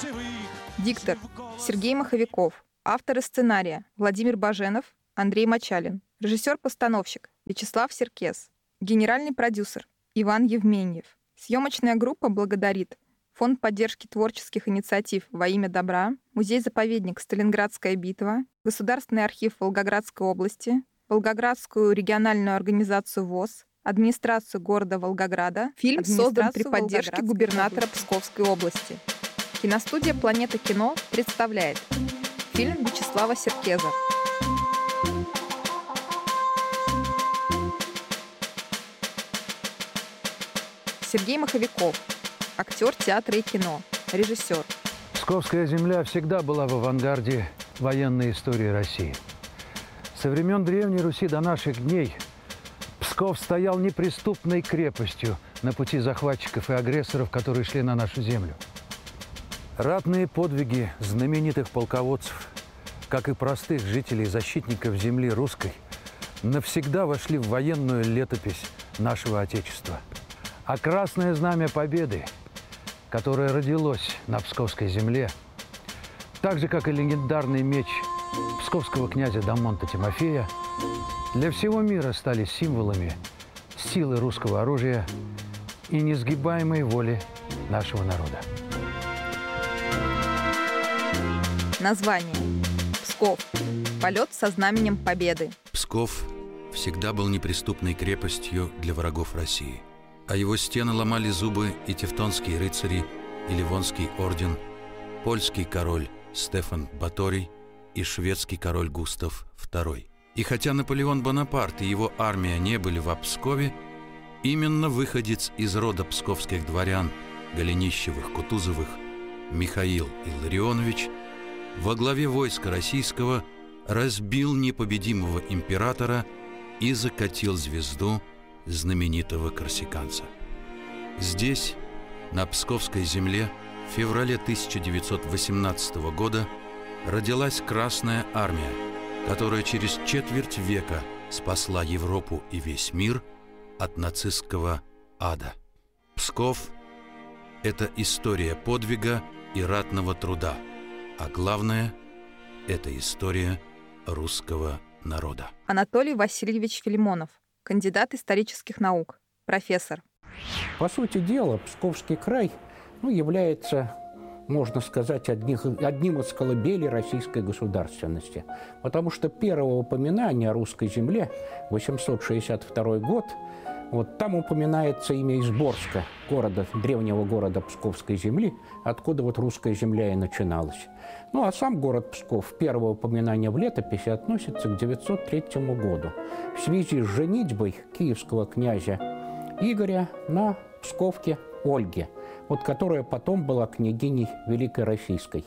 Диктор Сергей Маховиков. Авторы сценария Владимир Баженов, Андрей Мочалин. Режиссер-постановщик Вячеслав Серкес. Генеральный продюсер Иван Евменьев. Съемочная группа благодарит Фонд поддержки творческих инициатив во имя добра, Музей-заповедник «Сталинградская битва», Государственный архив Волгоградской области, Волгоградскую региональную организацию ВОС, администрацию города Волгограда. Фильм создан при поддержке губернатора Псковской области. Киностудия «Планета кино» представляет фильм Вячеслава Серкеза. Сергей Маховиков, актер театра и кино, режиссер. Псковская земля всегда была в авангарде военной истории России. Со времен Древней Руси до наших дней Псков стоял неприступной крепостью на пути захватчиков и агрессоров, которые шли на нашу землю. Ратные подвиги знаменитых полководцев, как и простых жителей и защитников земли русской, навсегда вошли в военную летопись нашего Отечества. А Красное Знамя Победы, которое родилось на Псковской земле, так же, как и легендарный меч псковского князя Дамонта Тимофея, для всего мира стали символами силы русского оружия и несгибаемой воли нашего народа. Название. Псков. Полет со знаменем победы. Псков всегда был неприступной крепостью для врагов России. А его стены ломали зубы и тевтонские рыцари, и Ливонский орден, польский король Стефан Баторий и шведский король Густав II. И хотя Наполеон Бонапарт и его армия не были в Пскове, именно выходец из рода псковских дворян Голенищевых, Кутузовых Михаил Илларионович во главе войска российского разбил непобедимого императора и закатил звезду знаменитого корсиканца. Здесь, на Псковской земле, в феврале 1918 года родилась Красная Армия, которая через четверть века спасла Европу и весь мир от нацистского ада. Псков – это история подвига и ратного труда, а главное – это история русского народа. Анатолий Васильевич Филимонов, кандидат исторических наук, профессор. По сути дела, Псковский край является, можно сказать, одним из колыбелей российской государственности. Потому что первое упоминание о русской земле, 862 год, там упоминается имя Изборска, древнего города Псковской земли, откуда русская земля и начиналась. А сам город Псков, первое упоминание в летописи, относится к 903 году в связи с женитьбой киевского князя Игоря на псковке Ольге, которая потом была княгиней Великой Российской.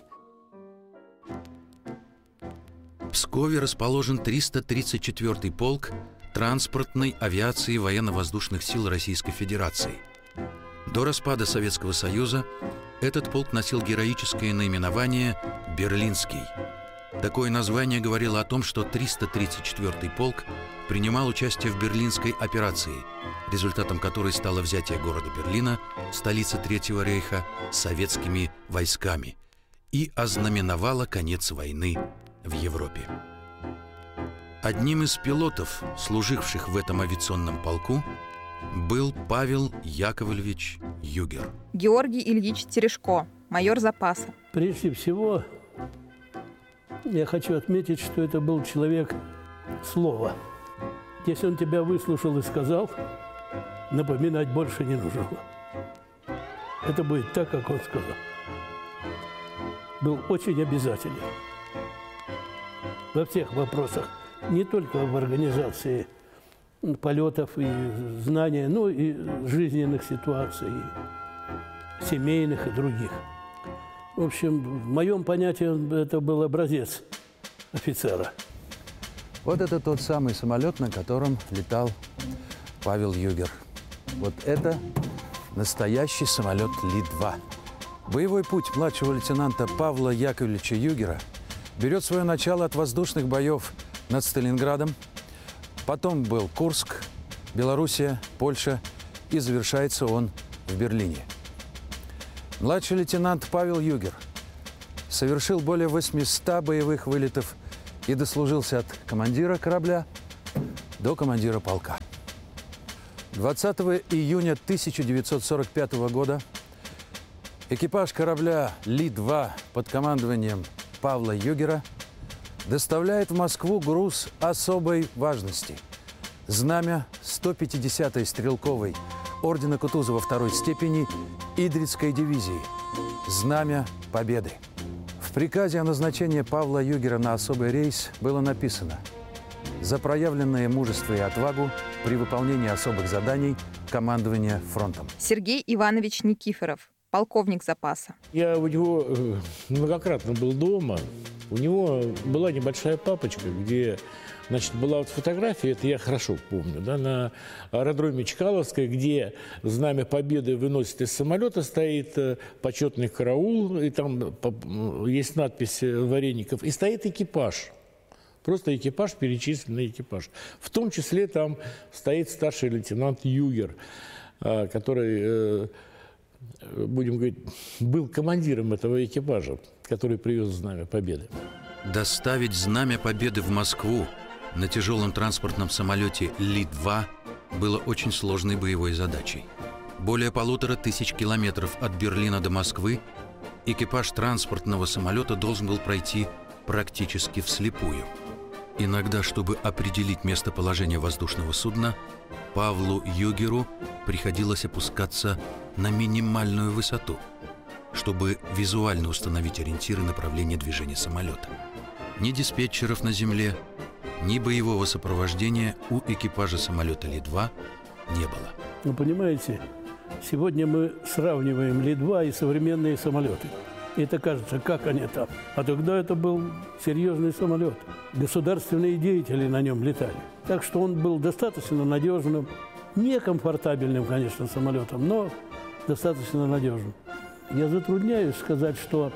В Пскове расположен 334-й полк транспортной авиации военно-воздушных сил Российской Федерации. До распада Советского Союза этот полк носил героическое наименование «Берлинский». Такое название говорило о том, что 334-й полк принимал участие в Берлинской операции, результатом которой стало взятие города Берлина, столицы Третьего рейха, советскими войсками, и ознаменовало конец войны в Европе. Одним из пилотов, служивших в этом авиационном полку, был Павел Яковлевич Югер. Георгий Ильич Терешко, майор запаса. Прежде всего, я хочу отметить, что это был человек слова. Если он тебя выслушал и сказал, напоминать больше не нужно. Это будет так, как он сказал. Был очень обязателен во всех вопросах, не только в организации полетов и знания, но и жизненных ситуаций, семейных и других. В общем, в моем понятии это был образец офицера. Вот это тот самый самолет, на котором летал Павел Югер. Вот это настоящий самолет Ли-2. Боевой путь младшего лейтенанта Павла Яковлевича Югера берет свое начало от воздушных боев над Сталинградом. Потом был Курск, Белоруссия, Польша, и завершается он в Берлине. Младший лейтенант Павел Югер совершил более 800 боевых вылетов и дослужился от командира корабля до командира полка. 20 июня 1945 года экипаж корабля Ли-2 под командованием Павла Югера доставляет в Москву груз особой важности – знамя 150-й стрелковой ордена Кутузова второй степени Идрицкой дивизии, знамя Победы. В приказе о назначении Павла Югера на особый рейс было написано: «За проявленное мужество и отвагу при выполнении особых заданий командования фронтом». Сергей Иванович Никифоров, полковник запаса. Я у него многократно был дома. У него была небольшая папочка, где, значит, была вот фотография, это я хорошо помню, да, на аэродроме Чкаловской, где знамя Победы выносит из самолета, стоит почетный караул, и там есть надпись Вареников, и стоит экипаж. Просто экипаж, перечисленный экипаж. В том числе там стоит старший лейтенант Югер, который, будем говорить, был командиром этого экипажа, который привез знамя Победы. Доставить знамя Победы в Москву на тяжелом транспортном самолете Ли-2 было очень сложной боевой задачей. Более 1500 километров от Берлина до Москвы экипаж транспортного самолета должен был пройти практически вслепую. Иногда, чтобы определить местоположение воздушного судна, Павлу Югеру приходилось опускаться на минимальную высоту, чтобы визуально установить ориентиры направления движения самолета. Ни диспетчеров на земле, ни боевого сопровождения у экипажа самолета Ли-2 не было. Вы понимаете, сегодня мы сравниваем Ли-2 и современные самолеты. И это кажется, как они там. А тогда это был серьезный самолет. Государственные деятели на нем летали. Так что он был достаточно надежным, некомфортабельным, конечно, самолетом, но достаточно надежным. Я затрудняюсь сказать, что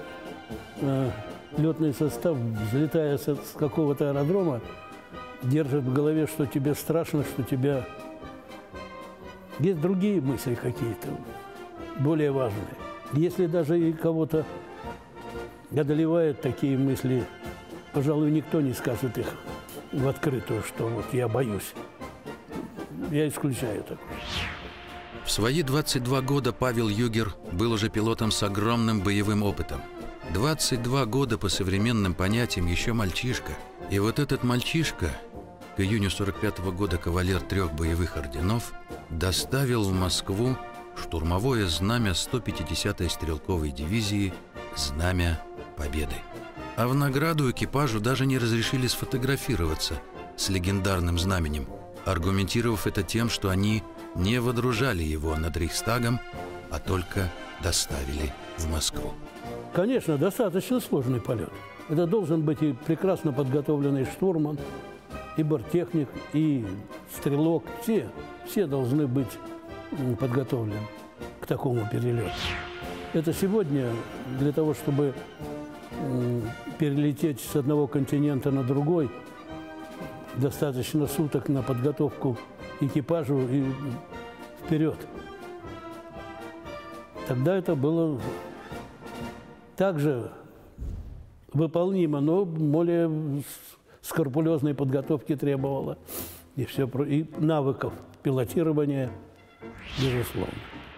летный состав, взлетая с какого-то аэродрома, держит в голове, что тебе страшно, что тебя... Есть другие мысли какие-то, более важные. Если даже и кого-то одолевают такие мысли, пожалуй, никто не скажет их в открытую, что вот я боюсь. Я исключаю такое. В свои 22 года Павел Югер был уже пилотом с огромным боевым опытом. 22 года по современным понятиям еще мальчишка. И вот этот мальчишка, к июню 45 года кавалер 3 боевых орденов, доставил в Москву штурмовое знамя 150-й стрелковой дивизии «Знамя Победы». А в награду экипажу даже не разрешили сфотографироваться с легендарным знаменем, аргументировав это тем, что они не водружали его над Рейхстагом, а только доставили в Москву. Конечно, достаточно сложный полет. Это должен быть и прекрасно подготовленный штурман, и борттехник, и стрелок. Все должны быть подготовлены к такому перелету. Это сегодня для того, чтобы перелететь с одного континента на другой, достаточно суток на подготовку экипажу и вперед. Тогда это было также выполнимо, но более скрупулезной подготовки требовало. И все, и навыков пилотирования, безусловно.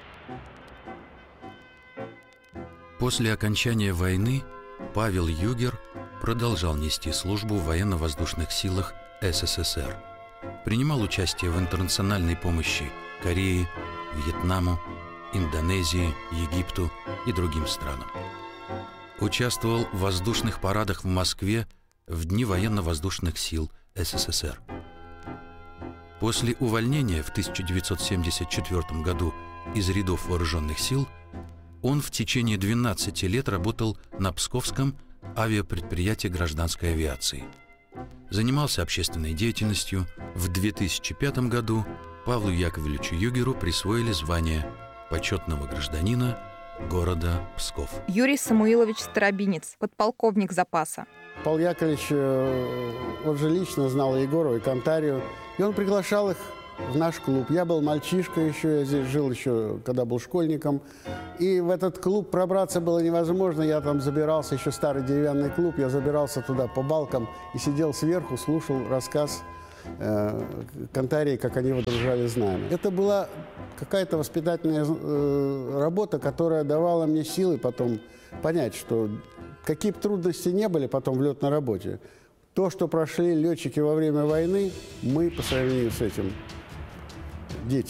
После окончания войны Павел Югер продолжал нести службу в военно-воздушных силах СССР. Принимал участие в интернациональной помощи Корее, Вьетнаму, Индонезии, Египту и другим странам. Участвовал в воздушных парадах в Москве в дни военно-воздушных сил СССР. После увольнения в 1974 году из рядов вооруженных сил он в течение 12 лет работал на Псковском авиапредприятии гражданской авиации. Занимался общественной деятельностью. В 2005 году Павлу Яковлевичу Югеру присвоили звание почетного гражданина города Псков. Юрий Самуилович Старобинец, подполковник запаса. Павел Яковлевич, он же лично знал Егору и Кантарию, и он приглашал их в наш клуб. Я был мальчишка еще, я здесь жил еще, когда был школьником. И в этот клуб пробраться было невозможно. Я там забирался, еще старый деревянный клуб, я забирался туда по балкам и сидел сверху, слушал рассказ кантарии, как они водружали знамя. Это была какая-то воспитательная работа, которая давала мне силы потом понять, что какие бы трудности не были потом в летной работе, то, что прошли летчики во время войны, мы по сравнению с этим дети.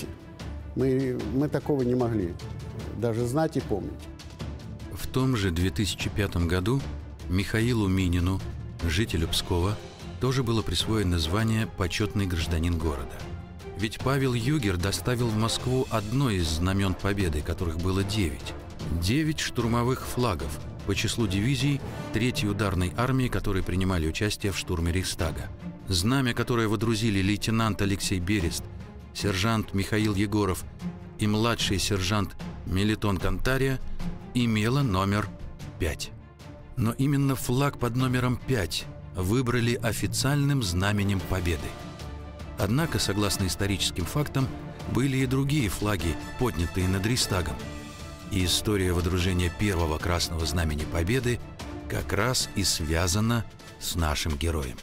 Мы такого не могли даже знать и помнить. В том же 2005 году Михаилу Минину, жителю Пскова, тоже было присвоено звание «Почетный гражданин города». Ведь Павел Югер доставил в Москву одно из знамен Победы, которых было 9. 9 штурмовых флагов по числу дивизий 3-й ударной армии, которые принимали участие в штурме Рейхстага. Знамя, которое водрузили лейтенант Алексей Берест, сержант Михаил Егоров и младший сержант Мелитон Кантария, имело номер 5. Но именно флаг под номером 5 выбрали официальным знаменем Победы. Однако, согласно историческим фактам, были и другие флаги, поднятые над Рейхстагом. И история водружения первого красного знамени Победы как раз и связана с нашим героем.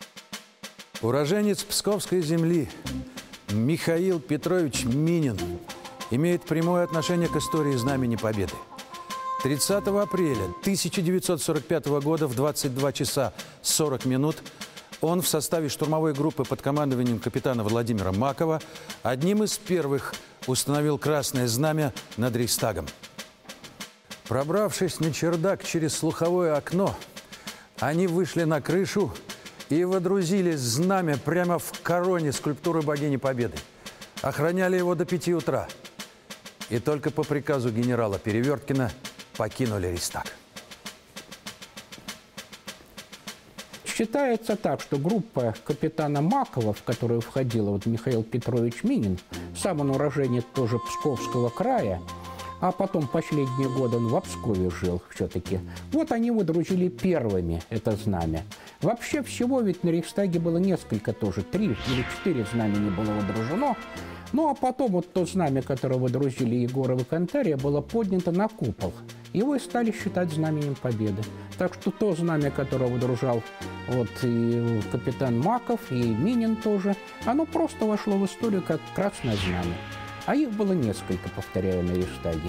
Уроженец Псковской земли Михаил Петрович Минин имеет прямое отношение к истории знамени Победы. 30 апреля 1945 года в 22 часа 40 минут он в составе штурмовой группы под командованием капитана Владимира Макова одним из первых установил красное знамя над Рейхстагом. Пробравшись на чердак через слуховое окно, они вышли на крышу и водрузили знамя прямо в короне скульптуры богини Победы. Охраняли его до 5 утра. И только по приказу генерала Переверткина покинули Рейхстаг. Считается так, что группа капитана Макова, в которую входила Михаил Петрович Минин, сам он уроженец тоже Псковского края, а потом последние годы он в Пскове жил все-таки. Вот они водрузили первыми это знамя. Вообще всего ведь на Рейхстаге было несколько тоже, 3 или 4 знамени было водружено. Ну а потом вот то знамя, которое водрузили Егоров и Кантария, было поднято на купол. Его и стали считать знаменем Победы. Так что то знамя, которое водружал и капитан Маков, и Минин тоже, оно просто вошло в историю как красное знамя. А их было несколько, повторяю, на Рейхстаге.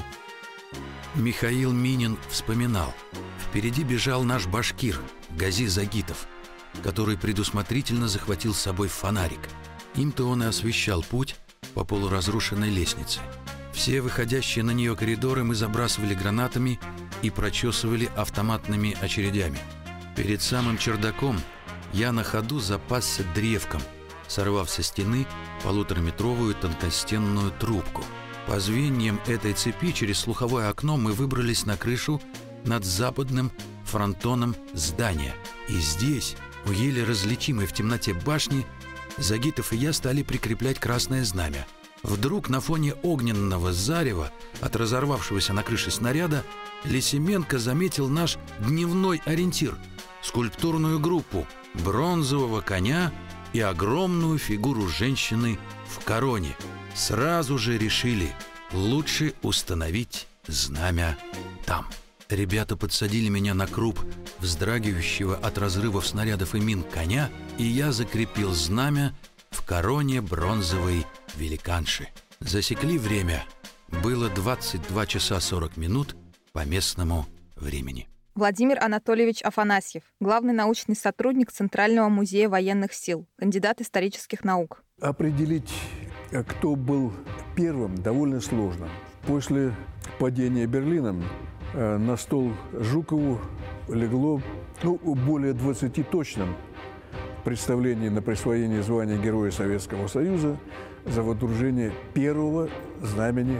Михаил Минин вспоминал: впереди бежал наш башкир Гази Загитов, который предусмотрительно захватил с собой фонарик. Им-то он и освещал путь по полуразрушенной лестнице. Все выходящие на нее коридоры мы забрасывали гранатами и прочесывали автоматными очередями. Перед самым чердаком я на ходу запасся древком, сорвав со стены 1,5-метровую тонкостенную трубку. По звеньям этой цепи через слуховое окно мы выбрались на крышу над западным фронтоном здания. И здесь, у еле различимой в темноте башни, Загитов и я стали прикреплять красное знамя. Вдруг на фоне огненного зарева от разорвавшегося на крыше снаряда Лисименко заметил наш дневной ориентир – скульптурную группу, бронзового коня и огромную фигуру женщины в короне. Сразу же решили – лучше установить знамя там. Ребята подсадили меня на круп вздрагивающего от разрывов снарядов и мин коня, и я закрепил знамя в короне бронзовой великанши. Засекли время. Было 22 часа 40 минут по местному времени. Владимир Анатольевич Афанасьев, главный научный сотрудник Центрального музея военных сил, кандидат исторических наук. Определить, кто был первым, довольно сложно. После падения Берлина на стол Жукову легло более 20 точным представлений на присвоение звания Героя Советского Союза за водружение первого знамени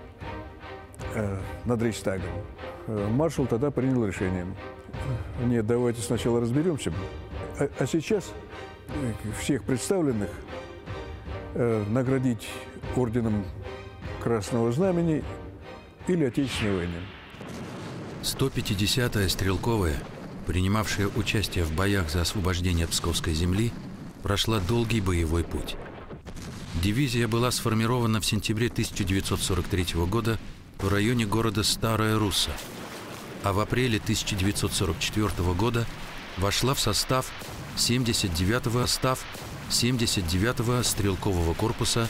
над Рейхстагом. Маршал тогда принял решение: нет, давайте сначала разберемся, а сейчас всех представленных наградить орденом Красного Знамени или Отечественной войны. 150-я стрелковая, принимавшая участие в боях за освобождение Псковской земли, прошла долгий боевой путь. Дивизия была сформирована в сентябре 1943 года в районе города Старая Русса, а в апреле 1944 года вошла в состав 79-го стрелкового корпуса